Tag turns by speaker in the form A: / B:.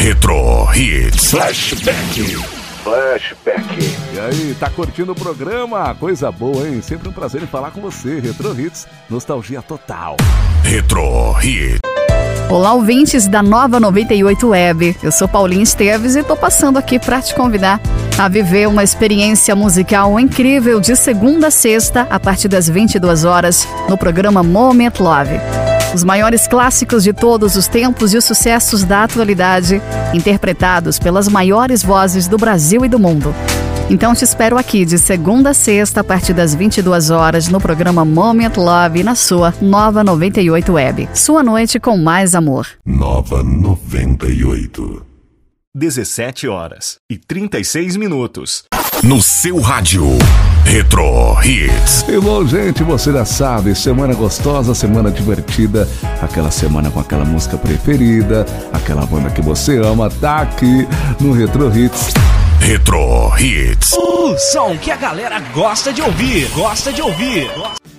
A: Retro Hits.
B: Flashback.
C: E aí, tá curtindo o programa? Coisa boa, hein? Sempre um prazer em falar com você. Retro Hits, nostalgia total.
A: Retro Hits.
D: Olá, ouvintes da Nova 98 Web. Eu sou Paulinha Esteves e tô passando aqui para te convidar a viver uma experiência musical incrível de segunda a sexta, a partir das 22 horas, no programa Moment Love. Os maiores clássicos de todos os tempos e os sucessos da atualidade, interpretados pelas maiores vozes do Brasil e do mundo. Então te espero aqui de segunda a sexta, a partir das 22 horas, no programa Moment Love, na sua Nova 98 Web. Sua noite com mais amor.
B: Nova 98.
A: 17h36. No seu rádio. Retro Hits.
C: E bom, gente, você já sabe, semana gostosa, semana divertida, aquela semana com aquela música preferida, aquela banda que você ama, tá aqui no Retro Hits.
A: Retro Hits.
E: O som que a galera gosta de ouvir.